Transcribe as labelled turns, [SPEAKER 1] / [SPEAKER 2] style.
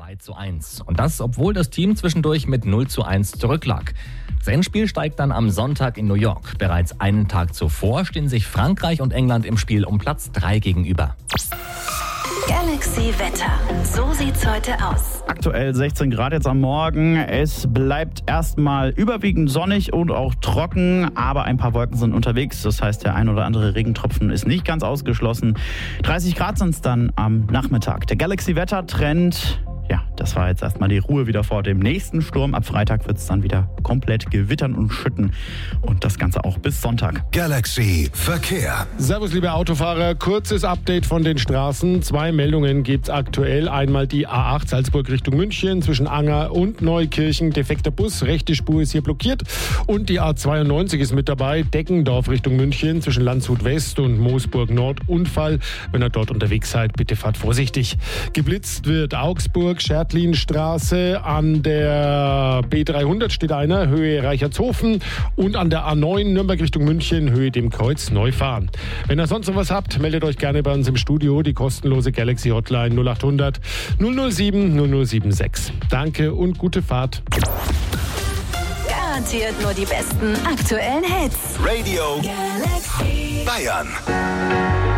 [SPEAKER 1] 2:1. Und das, obwohl das Team zwischendurch mit 0:1 zurücklag. Das Endspiel steigt dann am Sonntag in New York. Bereits einen Tag zuvor stehen sich Frankreich und England im Spiel um Platz 3 gegenüber.
[SPEAKER 2] Galaxy Wetter. So sieht's heute aus.
[SPEAKER 3] Aktuell 16 Grad jetzt am Morgen. Es bleibt erstmal überwiegend sonnig und auch trocken, aber ein paar Wolken sind unterwegs. Das heißt, der ein oder andere Regentropfen ist nicht ganz ausgeschlossen. 30 Grad sind es dann am Nachmittag. Der Galaxy Wetter-Trend, ja, das war jetzt erstmal die Ruhe wieder vor dem nächsten Sturm. Ab Freitag wird es dann wieder komplett gewittern und schütten. Und das Ganze auch bis Sonntag.
[SPEAKER 4] Galaxy Verkehr.
[SPEAKER 5] Servus, liebe Autofahrer. Kurzes Update von den Straßen. 2 Meldungen gibt's aktuell. Einmal die A8 Salzburg Richtung München zwischen Anger und Neukirchen. Defekter Bus, rechte Spur ist hier blockiert. Und die A92 ist mit dabei. Deckendorf Richtung München zwischen Landshut West und Moosburg Nord. Unfall. Wenn ihr dort unterwegs seid, bitte fahrt vorsichtig. Geblitzt wird Augsburg, Schertlinstraße. An der B300 steht einer, Höhe Reichertshofen. Und an der A9 Nürnberg Richtung München, Höhe dem Kreuz Neufahren. Wenn ihr sonst noch was habt, meldet euch gerne bei uns im Studio. Die kostenlose Galaxy Hotline 0800 007 0076. Danke und gute Fahrt.
[SPEAKER 2] Garantiert nur die besten aktuellen Hits.
[SPEAKER 4] Radio
[SPEAKER 2] Galaxy
[SPEAKER 4] Bayern.